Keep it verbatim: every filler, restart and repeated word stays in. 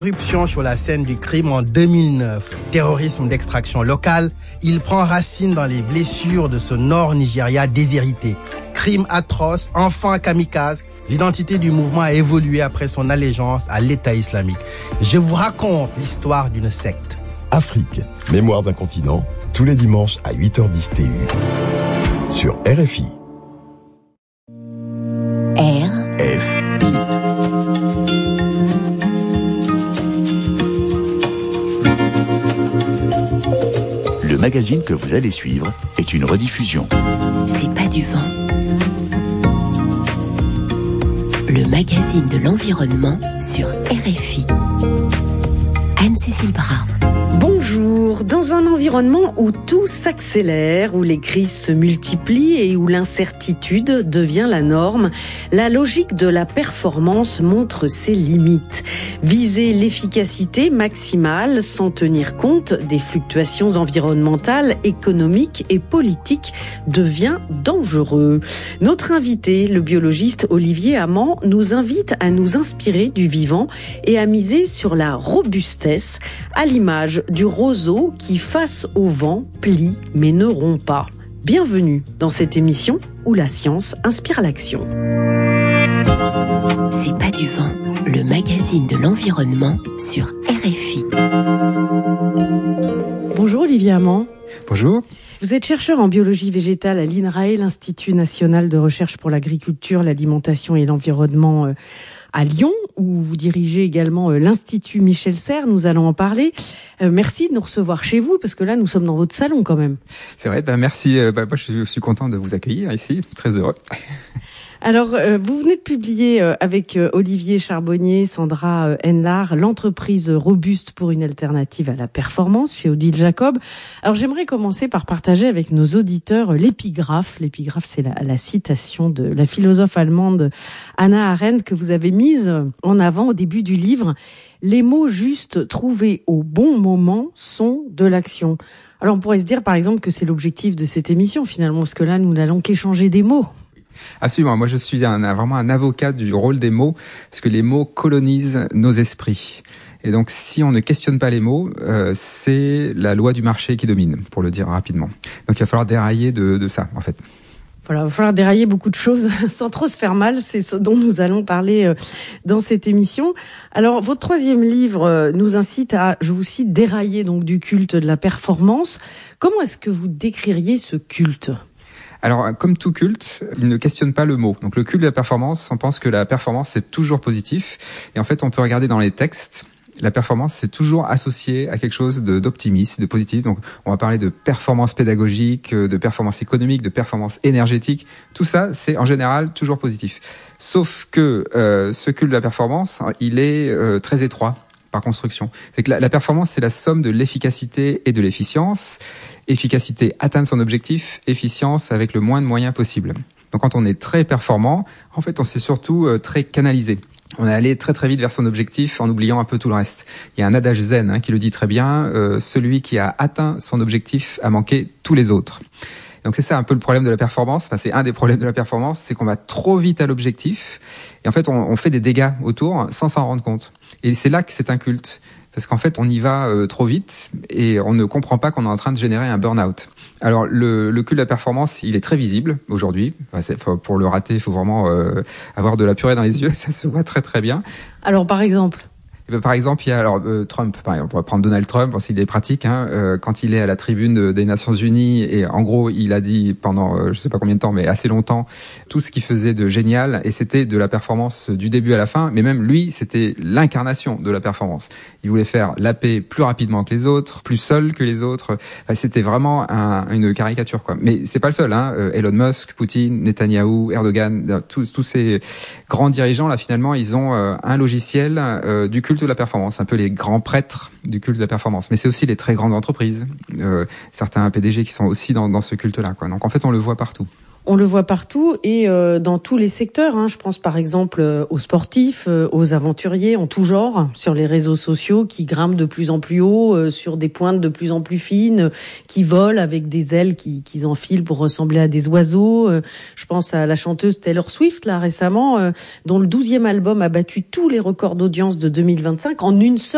Éruption sur la scène du crime en deux mille neuf. Terrorisme d'extraction locale, il prend racine dans les blessures de ce nord Nigeria déshérité. Crime atroce, enfant kamikaze, l'identité du mouvement a évolué après son allégeance à l'État islamique. Je vous raconte l'histoire d'une secte. Afrique, mémoire d'un continent, tous les dimanches à huit heures dix T U. Sur R F I. R F Le magazine que vous allez suivre est une rediffusion. C'est pas du vent. Le magazine de l'environnement sur R F I. Anne-Cécile Bras. Bonjour. Dans un environnement où tout s'accélère, où les crises se multiplient et où l'incertitude devient la norme, la logique de la performance montre ses limites. Viser l'efficacité maximale sans tenir compte des fluctuations environnementales, économiques et politiques devient dangereux. Notre invité, le biologiste Olivier Amand, nous invite à nous inspirer du vivant et à miser sur la robustesse, à l'image du roseau qui, face au vent, plie mais ne rompt pas. Bienvenue dans cette émission où la science inspire l'action. C'est pas du vent, le magazine de l'environnement sur R F I. Bonjour Olivier Amand. Bonjour. Vous êtes chercheur en biologie végétale à l'I N R A E, l'Institut national de recherche pour l'agriculture, l'alimentation et l'environnement à Lyon, où vous dirigez également l'Institut Michel Serres. Nous allons en parler. Euh, merci de nous recevoir chez vous, parce que là, nous sommes dans votre salon quand même. C'est vrai, bah merci. Euh, bah, moi, je suis content de vous accueillir ici, très heureux. Alors, euh, vous venez de publier euh, avec euh, Olivier Charbonnier, Sandra euh, Henlar, l'entreprise robuste pour une alternative à la performance chez Odile Jacob. Alors, j'aimerais commencer par partager avec nos auditeurs euh, l'épigraphe. L'épigraphe, c'est la, la citation de la philosophe allemande Hannah Arendt que vous avez mise en avant au début du livre. Les mots justes trouvés au bon moment sont de l'action. Alors, on pourrait se dire, par exemple, que c'est l'objectif de cette émission, finalement, parce que là, nous n'allons qu'échanger des mots. Absolument. Moi, je suis un, un, vraiment un avocat du rôle des mots, parce que les mots colonisent nos esprits. Et donc, si on ne questionne pas les mots, euh, c'est la loi du marché qui domine, pour le dire rapidement. Donc, il va falloir dérailler de, de ça, en fait. Voilà, il va falloir dérailler beaucoup de choses sans trop se faire mal. C'est ce dont nous allons parler euh, dans cette émission. Alors, votre troisième livre euh, nous incite à, je vous cite, dérailler donc du culte de la performance. Comment est-ce que vous décririez ce culte ? Alors, comme tout culte, il ne questionne pas le mot. Donc, le culte de la performance, on pense que la performance, c'est toujours positif. Et en fait, on peut regarder dans les textes, la performance, c'est toujours associé à quelque chose de, d'optimiste, de positif. Donc, on va parler de performance pédagogique, de performance économique, de performance énergétique. Tout ça, c'est en général toujours positif. Sauf que euh, ce culte de la performance, il est euh, très étroit par construction. C'est que la, la performance, c'est la somme de l'efficacité et de l'efficience. Efficacité, atteindre son objectif, efficience avec le moins de moyens possible. Donc quand on est très performant, en fait on s'est surtout euh, très canalisé. On est allé très très vite vers son objectif en oubliant un peu tout le reste. Il y a un adage zen hein, qui le dit très bien, euh, celui qui a atteint son objectif a manqué tous les autres. Donc c'est ça un peu le problème de la performance, enfin c'est un des problèmes de la performance, c'est qu'on va trop vite à l'objectif et en fait on, on fait des dégâts autour sans s'en rendre compte. Et c'est là que c'est un culte. Parce qu'en fait, on y va euh, trop vite et on ne comprend pas qu'on est en train de générer un burn-out. Alors, le, le culte de la performance, il est très visible aujourd'hui. Enfin, c'est, pour le rater, il faut vraiment euh, avoir de la purée dans les yeux. Ça se voit très très bien. Alors, par exemple Eh bien, par exemple, il y a alors euh, Trump, par exemple, on va prendre Donald Trump, s'il est pratique, hein, euh, quand il est à la tribune de, des Nations Unies et en gros, il a dit pendant euh, je sais pas combien de temps, mais assez longtemps, tout ce qu'il faisait de génial et c'était de la performance du début à la fin. Mais même lui, c'était l'incarnation de la performance. Il voulait faire la paix plus rapidement que les autres, plus seul que les autres. Enfin, c'était vraiment un, une caricature, quoi. Mais c'est pas le seul, hein. Euh, Elon Musk, Poutine, Netanyahou, Erdogan, tous, tous ces grands dirigeants là, finalement, ils ont euh, un logiciel euh, du culte de la performance, un peu les grands prêtres du culte de la performance. Mais c'est aussi les très grandes entreprises, euh, certains P D G qui sont aussi dans, dans ce culte-là, quoi. Donc en fait, on le voit partout. On le voit partout et euh, dans tous les secteurs. Hein. Je pense par exemple euh, aux sportifs, euh, aux aventuriers en tout genre, sur les réseaux sociaux, qui grimpent de plus en plus haut, euh, sur des pointes de plus en plus fines, euh, qui volent avec des ailes qui, qu'ils enfilent pour ressembler à des oiseaux. Euh, je pense à la chanteuse Taylor Swift, là récemment, euh, dont le douzième album a battu tous les records d'audience de deux mille vingt-cinq en une seule